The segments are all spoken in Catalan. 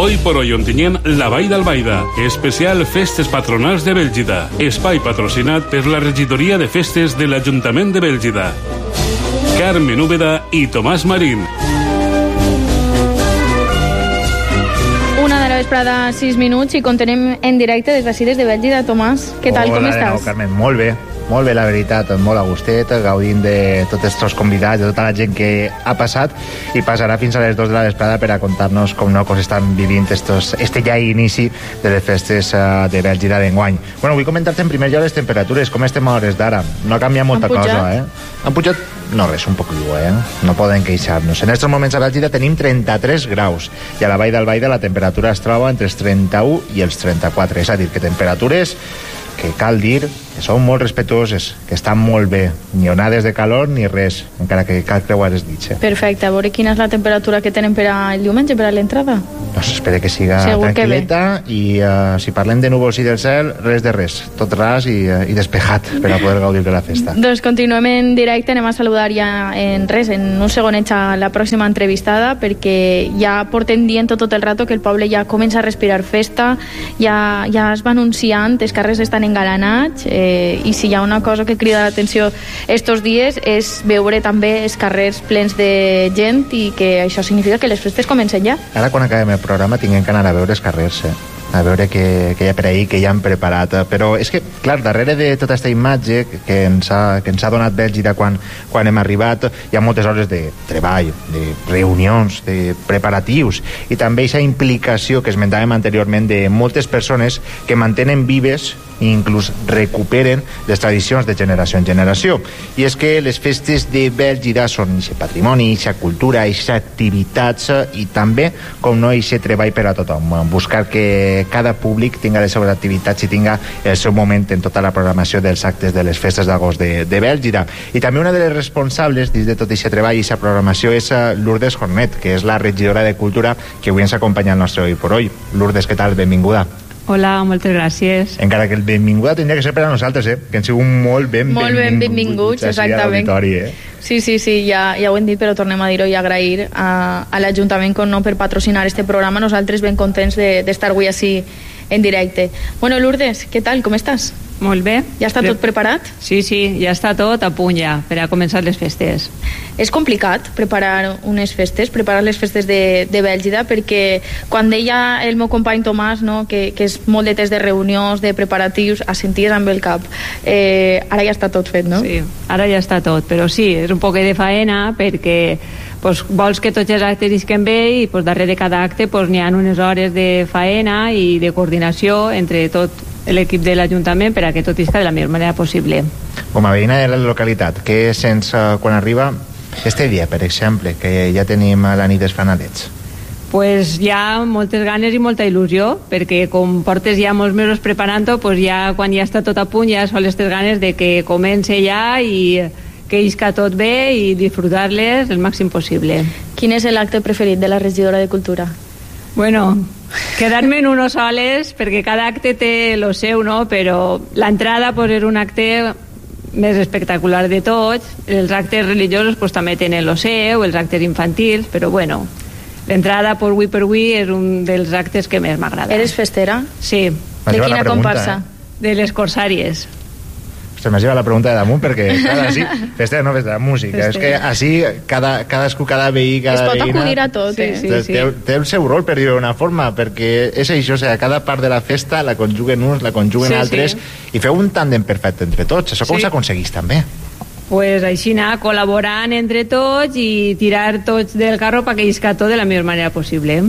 Hoy por hoy Ontinyent, la Vall d'Albaida. Especial Festes Patronals de Bèlgida. Espai patrocinat per la Regidoria de Festes de l'Ajuntament de Bèlgida. Carmen Úbeda i Tomàs Marín. 6 minuts i continuem en directe des d'ací, des de Bèlgida. Tomàs, què tal, com estàs? Hola, Carmen, molt bé, la veritat, molt a gustet, gaudint de tots els convidats, de tota la gent que ha passat i passarà fins a les 2 de la vesprada per a contar-nos com estan vivint este ja inici de les festes de Bèlgida d'enguany. Bueno, vull comentar-te en primer lloc les temperatures, com estem a hores d'ara. No ha canviat molta cosa, Han pujat? No, res, un poc viu, No poden queixar-nos. En aquests moments a Bèlgida tenim 33 graus i a la Vall d'Albaida la temperatura es troba entre els 31 i els 34. És a dir, que temperatures que cal dir que són molt respetuoses, que estan molt bé. Ni onades de calor ni res, encara que cal creuar els dits. Perfecte, a veure quina és la temperatura que tenen per al diumenge, per a l'entrada. Doncs espero que siga tranquil·leta i si parlem de núvols i del cel, res de res, tot ras i despejat per a poder gaudir de la festa. Doncs continuem en directe, anem a saludar ja en un segonet a la pròxima entrevistada, perquè ja portem dient tot el rato que el poble ja comença a respirar festa, ja es va anunciant, els carrers estan engalanats, i si hi ha una cosa que crida l'atenció estos dies és veure també els carrers plens de gent, i que això significa que les festes comencen ja. Ara quan acabem el programa tinguem que anar a veure els carrers, a veure què hi ha per ahir, què hi han preparat, però és que, clar, darrere de tota aquesta imatge que ens ha donat Bèlgida quan hem arribat, hi ha moltes hores de treball, de reunions, de preparatius, i també aquesta implicació que esmentàvem anteriorment de moltes persones que mantenen vives i inclús recuperen les tradicions de generació en generació. I és que les festes de Bèlgida són aquest patrimoni, aquesta cultura, aquestes activitats i també, com no, aquest treball per a tothom. Buscar que cada públic tinga les seves activitats i tinga el seu moment en tota la programació dels actes de les festes d'agost de Bèlgida. I també una de les responsables dins de tot aquest treball i aquesta programació és Lourdes Jornet, que és la regidora de Cultura que avui ens acompanya al nostre Hoy por Hoy. Lourdes, què tal? Benvinguda. Hola, moltes gràcies. Encara que el benvinguda tindria que ser per a nosaltres, que han sigut molt benvinguts, exactament. Sí, ja ho hem dit, però tornem a dir-ho i agrair a l'Ajuntament per patrocinar este programa. Nosaltres ben contents d'estar avui així en directe. Bueno, Lourdes, què tal? Com estàs? Molt bé. Ja està tot preparat? Sí, ja està tot a punt ja per a començar les festes. És complicat preparar les festes de Bèlgida, perquè quan deia el meu company Tomàs, que és molt de temps de reunions, de preparatius, assenties amb el cap. Ara ja està tot fet, no? Sí, ara ja està tot, però sí, és un poc de faena perquè vols que tots els actes isquen bé i darrere de cada acte n'hi ha unes hores de faena i de coordinació entre tot l'equip de l'Ajuntament per a que tot isca de la millor manera possible. Com a veïna de la localitat, què sents quan arriba este dia, per exemple, que ja tenim la nit dels fanalets? Pues hi ha moltes ganes i molta il·lusió, perquè com portes ja molts mesos preparant-ho, ja quan ja està tot a punt ja són les ganes de que comence ja i que isca tot bé i disfrutar-les el màxim possible. Quin és l'acte preferit de la regidora de Cultura? Bueno, quedar-me en uno soles, perquè cada acte té lo seu, no? Però l'entrada és un acte més espectacular de tots. Els actes religiosos també tenen lo seu, els actes infantils, però bueno, l'entrada avui per avui és un dels actes que més m'agrada. Eres festera? Sí. De quina comparsa? De les Corsàries. Se m'ha llevat la pregunta de damunt, perquè festera no, festera, música. És que així cadascú, cada veí, cada veïna... Es pot acudir a tot, Sí. Té el seu rol, per dir-ho d'una forma, perquè és això, cada part de la festa la conjuguen uns, la conjuguen altres, i feu un tàndem perfecte entre tots. Això com s'aconsegueix també? Pues així anar col·laborant entre tots i tirar tots del carro perquè isca tot de la millor manera possible.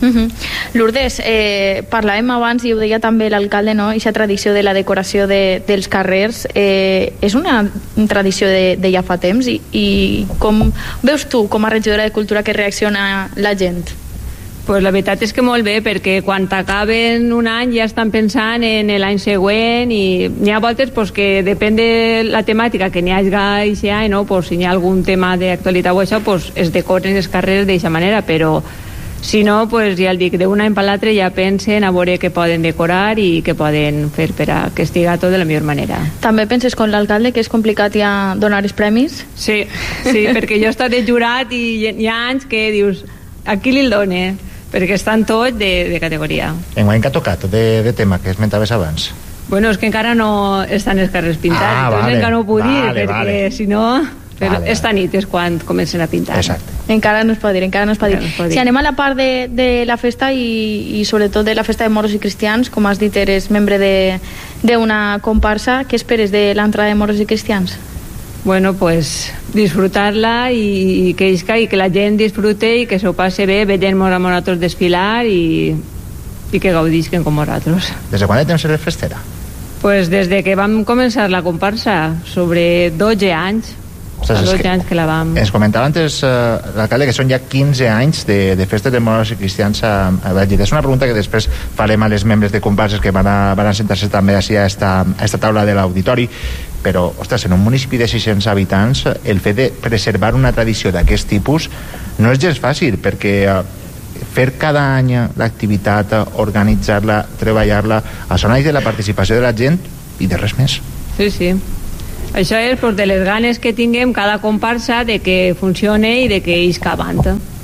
Lourdes, parlàvem abans i ho deia també l'alcalde, aquesta tradició de la decoració dels carrers és una tradició de ja fa temps, i com veus tu com a regidora de Cultura que reacciona la gent? Pues la veritat és que molt bé, perquè quan t'acaben un any ja estan pensant en l'any següent, i n'hi ha voltes que depèn de la temàtica que n'hi hagi aquest any, si n'hi ha algun tema d'actualitat o això, es decoren els carrers d'aquesta manera, però si no, ja el dic, d'un any per l'altre ja pensen a veure què poden decorar i què poden fer per a que estigui tot de la millor manera. També penses com l'alcalde que és complicat ja donar els premis? Sí, perquè jo he estat de jurat i hi ha anys que dius, a qui li el done? perquè estan tots de categoria. Enguany que ha tocat de tema que esmentaves abans? Bueno, és que encara no estan els carrers pintats, entonces encara no ho puc dir, perquè si no... Però esta nit és quan comencen a pintar. Exacte. Encara no es pot dir. Si anem a la part de la festa i sobretot de la festa de moros i cristians, com has dit, eres membre d'una comparsa, què esperes de l'entrada de moros i cristians? Bueno, pues disfrutar-la i que la gent disfrute i que s'ho passe bé veient-nos a nosaltres desfilar i que gaudisquen com nosaltres. Des de quan de temps eres festera? Pues des de que vam començar la comparsa, sobre 12 anys. Fa 12 anys que la vam... Ens comentava antes l'alcalde que són ja 15 anys de festes de moros i cristians a Bèlgida. És una pregunta que després farem a les membres de comparses que van a sentar-se també a esta taula de l'auditori, però, ostres, en un municipi de 600 habitants el fet de preservar una tradició d'aquest tipus no és gens fàcil, perquè fer cada any l'activitat, organitzar-la, treballar-la, això naix de la participació de la gent i de res més. Sí, sí. Això és de les ganes que tinguem cada comparsa de que funcione i de que isca avant.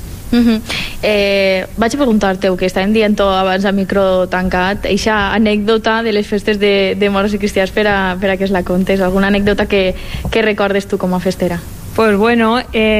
Vaig a preguntar-te, que estàvem dient abans a micro tancat, eixa anècdota de les festes de moros i cristians per a que es la contes, alguna anècdota que recordes tu com a festera? Pues bueno,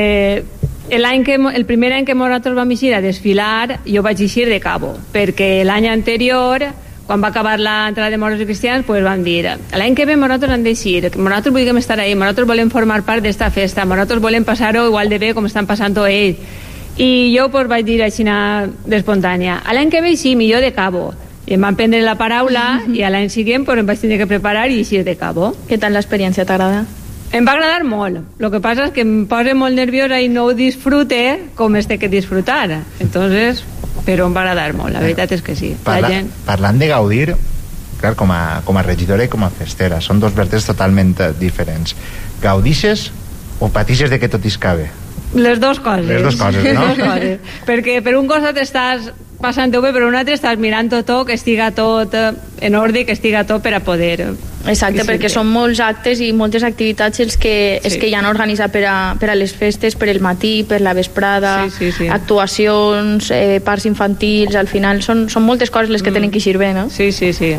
el primer any que nosaltres vam eixir a desfilar, jo vaig eixir de cabo, perquè l'any anterior, quan va acabar l'entrada de moros i cristians, pues vam dir, l'any que ve nosaltres hem d'eixir, nosaltres volem estar ahí, nosaltres volem formar part d'esta festa, nosaltres volem passar-ho igual de bé com estan passant-ho ells. I jo pues vaig dir així d'espontània, l'any que ve sí, millor de cabo. I em van prendre la paraula i a l'any següent pues, em vaig tenir que preparar i eixir de cabo. Què tal l'experiència, t'agrada? Em va agradar molt. El que passa és que em posa molt nerviosa i no ho disfrute com es té que disfrutar. Entonces, però em va agradar molt, la veritat és que sí. Parlant de gaudir, clar, com a regidora i com a festera, són dos vertents totalment diferents. Gaudixes o patixes de que tot iscabe? Les dues coses. Les dues coses, no? Les dues coses. Perquè per un costat estàs passant-ho bé, però un altre estàs mirant-ho tot, que estiga tot en ordre, que estiga tot per a poder... Exacte, perquè són molts actes i moltes activitats els que hi han organitzat per a les festes, per el matí, per la vesprada, actuacions, parts infantils, al final són moltes coses les que tenen que eixir bé, no? Sí.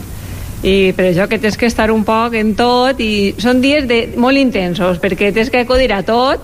I per això que tens que estar un poc en tot i són dies molt intensos, perquè tens que acudir a tot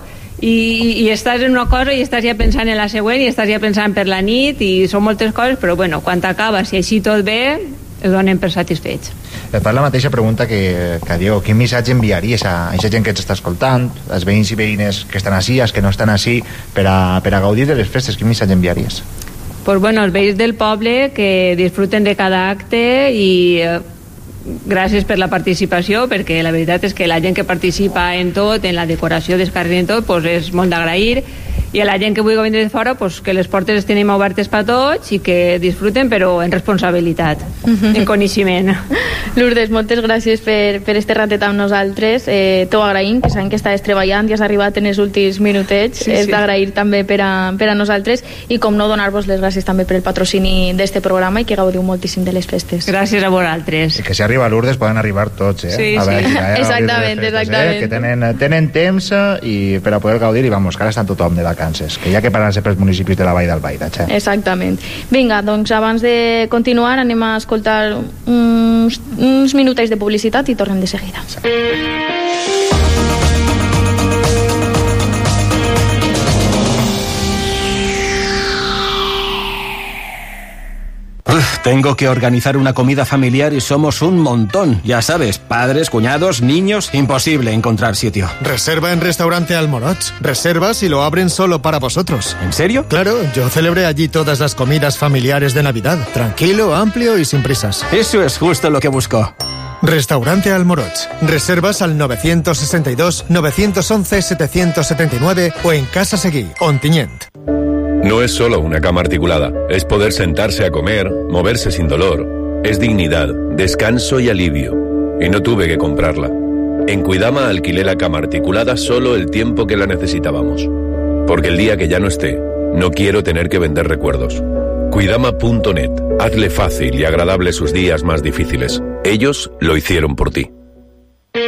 i estàs en una cosa i estàs ja pensant en la següent i estàs ja pensant per la nit i són moltes coses, però bueno, quan t'acabes i així tot bé, es donen per satisfets. Et fa la mateixa pregunta que Diego, quin missatge enviaries a aquesta gent que ens està escoltant, als veïns i veïnes que estan així, als que no estan així, per a gaudir de les festes, quin missatge enviaries? Pues bueno, els veïns del poble que disfruten de cada acte i gràcies per la participació, perquè la veritat és que la gent que participa en tot, en la decoració dels carrers i en tot, pues és molt d'agrair, i a la gent que vulgui vindre de fora, pues que les portes les tenim obertes per tots i que disfruten, però en responsabilitat, en coneixement. Lourdes, moltes gràcies per este ratet amb nosaltres. T'ho agraïm, que sabem que estàs treballant i has arribat en els últims minutets. És d'agrair també per a nosaltres i com no donar-vos les gràcies també per el patrocini d'este programa i que gaudiu moltíssim de les festes. Gràcies a vosaltres. I que si arriba Lourdes poden arribar tots, Sí. A Bèlgida, exactament. Que tenen temps i per a poder gaudir i vamos, que ara estan tothom de vacances, que hi ha que parar-se pels municipis de la Vall d'Albaida. Exactament. Vinga, doncs abans de continuar anem a escoltar uns minutets de publicitat i tornem de seguida. Tengo que organizar una comida familiar y somos un montón. Ya sabes, padres, cuñados, niños, imposible encontrar sitio. Reserva en Restaurante Almorots. Reservas y lo abren solo para vosotros. ¿En serio? Claro, yo celebré allí todas las comidas familiares de Navidad. Tranquilo, amplio y sin prisas. Eso es justo lo que busco. Restaurante Almorots. Reservas al 962 911 779 o en Casa Seguí, Ontinyent. No es solo una cama articulada, es poder sentarse a comer, moverse sin dolor. Es dignidad, descanso y alivio. Y no tuve que comprarla. En Cuidama alquilé la cama articulada solo el tiempo que la necesitábamos. Porque el día que ya no esté, no quiero tener que vender recuerdos. Cuidama.net. Hazle fácil y agradable sus días más difíciles. Ellos lo hicieron por ti.